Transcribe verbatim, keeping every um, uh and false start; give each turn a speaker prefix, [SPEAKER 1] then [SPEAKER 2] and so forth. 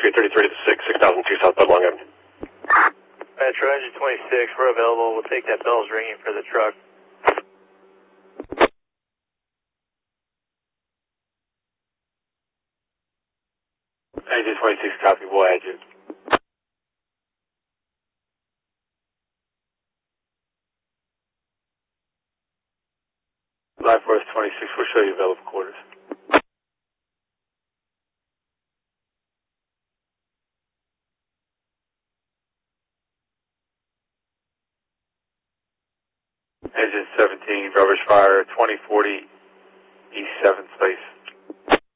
[SPEAKER 1] three thirty-three to the six, six thousand two South Bud Long Avenue.
[SPEAKER 2] Metro Engine twenty-six, we're available. We'll take that bell's ringing for the truck.
[SPEAKER 1] Engine twenty-six, copy, we'll add you. Live Force twenty-six, we'll show you available quarters. Engine seventeen, rubbish fire, twenty forty, East seventh space.